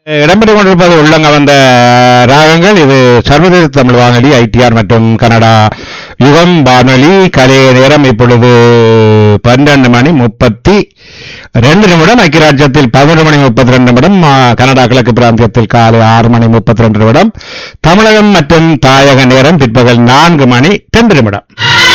இடம்பெற்றுக் கொண்டிருப்பது உள்ளங்க வந்த ராகங்கள். இது சர்வதேச தமிழ் வானொலி ஐடிஆர் மற்றும் கனடா யுகம் வானொலி. கலைய நேரம் இப்பொழுது 12:32 ஐக்கியராஜ்யத்தில் 11:32, கனடா கிழக்கு பிராந்தியத்தில் காலை 6:32. தமிழகம் மற்றும் தாயக நேரம் பிற்பகல் 4:02.